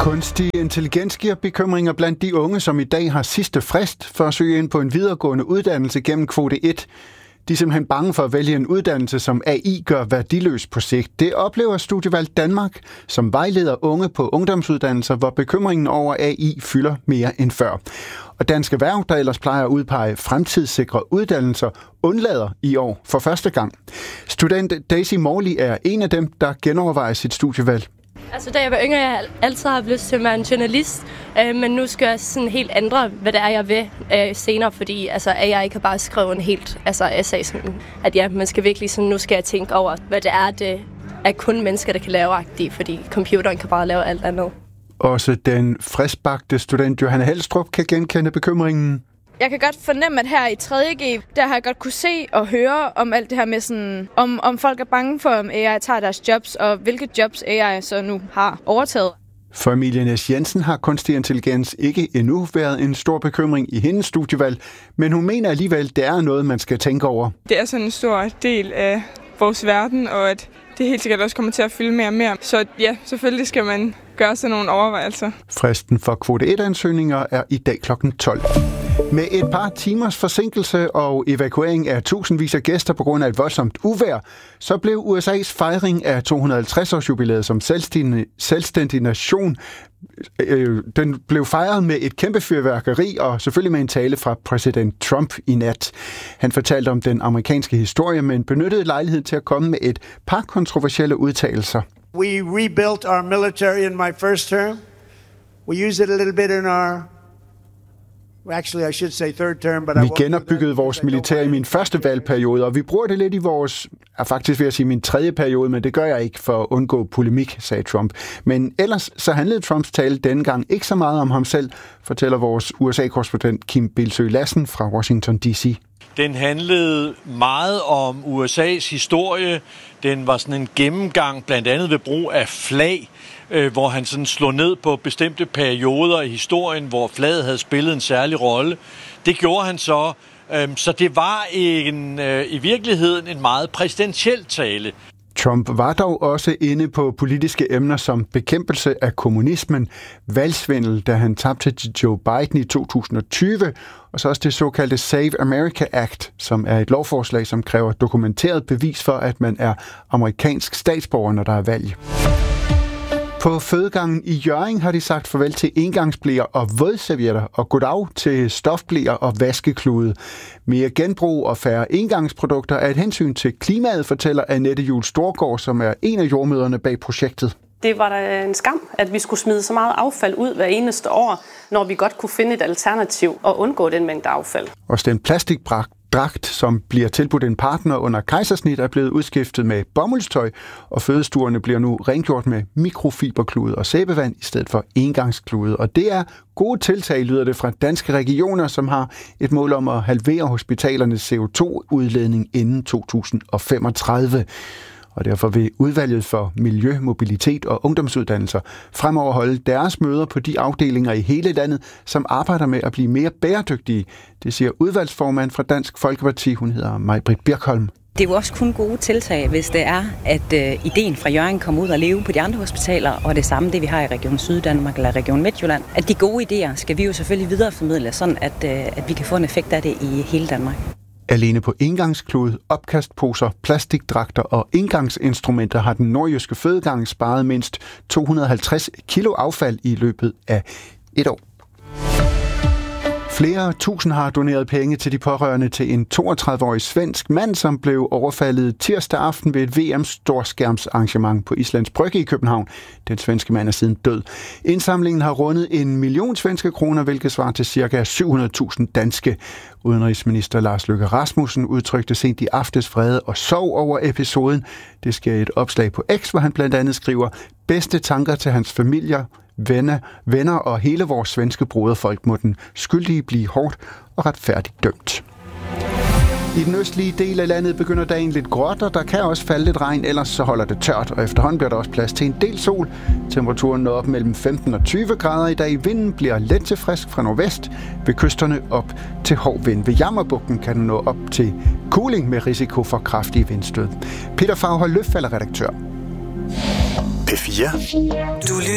Kunstig intelligens giver bekymringer blandt de unge, som i dag har sidste frist for at søge ind på en videregående uddannelse gennem kvote 1. De er simpelthen bange for at vælge en uddannelse, som AI gør værdiløs på sigt. Det oplever Studievalg Danmark, som vejleder unge på ungdomsuddannelser, hvor bekymringen over AI fylder mere end før. Og Dansk Erhverv, der ellers plejer at udpege fremtidssikre uddannelser, undlader i år for første gang. Student Daisy Morley er en af dem, der genovervejer sit studievalg. Altså, da jeg var yngre, jeg altid har lyst til at være en journalist, men nu skal jeg sådan helt ændre, hvad det er, jeg vil senere, fordi AI kan bare skrive en helt essay, sådan, at man skal virkelig sådan, nu skal jeg tænke over, hvad det er kun mennesker, der kan lave agtigt, fordi computeren kan bare lave alt andet. Også den friskbagte student Johanne Helstrup kan genkende bekymringen. Jeg kan godt fornemme, at her i 3.G, der har jeg godt kunne se og høre om alt det her med sådan, om folk er bange for, om AI tager deres jobs, og hvilke jobs AI så nu har overtaget. For Emilie Næs Jensen har kunstig intelligens ikke endnu været en stor bekymring i hendes studievalg, men hun mener alligevel, det er noget, man skal tænke over. Det er sådan en stor del af vores verden, og at det helt sikkert også kommer til at fylde mere og mere. Så ja, selvfølgelig skal man gøre sådan nogle overvejelser. Fristen for kvote 1-ansøgninger er i dag kl. 12. Med et par timers forsinkelse og evakuering af tusindvis af gæster på grund af et voldsomt uvejr, så blev USA's fejring af 250-årsjubilæet som selvstændig nation. Den blev fejret med et kæmpe fyrværkeri og selvfølgelig med en tale fra præsident Trump i nat. Han fortalte om den amerikanske historie, men benyttede lejligheden til at komme med et par kontroversielle udtalelser. We rebuilt our military in my first term. We used it a little bit in our Vi genopbyggede vores militær i min første valgperiode, og vi bruger det lidt i vores, faktisk vil jeg sige min tredje periode, men det gør jeg ikke for at undgå polemik, sagde Trump. Men ellers så handlede Trumps tale denne gang ikke så meget om ham selv, fortæller vores USA-korrespondent Kim Bilsøe Lassen fra Washington D.C. Den handlede meget om USA's historie. Den var sådan en gennemgang, blandt andet ved brug af flag, hvor han sådan slog ned på bestemte perioder i historien, hvor flaget havde spillet en særlig rolle. Det gjorde han så. Så det var i virkeligheden en meget præsidentiel tale. Trump var dog også inde på politiske emner som bekæmpelse af kommunismen, valgsvindel, da han tabte til Joe Biden i 2020, og så også det såkaldte Save America Act, som er et lovforslag, som kræver dokumenteret bevis for, at man er amerikansk statsborger, når der er valg. På fødegangen i Hjørring har de sagt farvel til engangsbleer og vådservietter og goddag til stofbleer og vaskeklude. Mere genbrug og færre engangsprodukter er et hensyn til klimaet, fortæller Annette Juhl Storgård, som er en af jordmødrene bag projektet. Det var da en skam, at vi skulle smide så meget affald ud hver eneste år, når vi godt kunne finde et alternativ og undgå den mængde affald. Også den plastikdragt, som bliver tilbudt en partner under kejsersnit, er blevet udskiftet med bomuldstøj, og fødestuerne bliver nu rengjort med mikrofiberklude og sæbevand i stedet for engangsklude. Og det er gode tiltag, lyder det fra Danske Regioner, som har et mål om at halvere hospitalernes CO2-udledning inden 2035. Og derfor vil udvalget for miljø, mobilitet og ungdomsuddannelser fremover holde deres møder på de afdelinger i hele landet, som arbejder med at blive mere bæredygtige. Det siger udvalgsformand fra Dansk Folkeparti, hun hedder Maj-Britt Birkholm. Det er jo også kun gode tiltag, hvis det er, at ideen fra Hjørring kommer ud og leve på de andre hospitaler, og det samme det, vi har i Region Syddanmark eller Region Midtjylland. At de gode idéer skal vi jo selvfølgelig videreformidle, sådan at vi kan få en effekt af det i hele Danmark. Alene på engangsklude, opkastposer, plastikdragter og engangsinstrumenter har den nordjyske fødegang sparet mindst 250 kilo affald i løbet af et år. Flere tusind har doneret penge til de pårørende til en 32-årig svensk mand, som blev overfaldet tirsdag aften ved et VM-storskærmsarrangement på Islands Brygge i København. Den svenske mand er siden død. Indsamlingen har rundet 1 million svenske kroner, hvilket svarer til ca. 700.000 danske. Udenrigsminister Lars Løkke Rasmussen udtrykte sent i aftes vrede og sorg over episoden. Det sker i et opslag på X, hvor han blandt andet skriver bedste tanker til hans familier, venner og hele vores svenske broderfolk. Må den skyldige blive hårdt og retfærdigt dømt. I den østlige del af landet begynder dagen lidt gråt, og der kan også falde lidt regn, ellers så holder det tørt, og efterhånden bliver der også plads til en del sol. Temperaturen når op mellem 15 og 20 grader i dag. Vinden bliver let til frisk fra nordvest, ved kysterne op til hård vind. Ved Jammerbugten kan den nå op til kuling med risiko for kraftige vindstød. Peter Faghold Løf er redaktør. P4.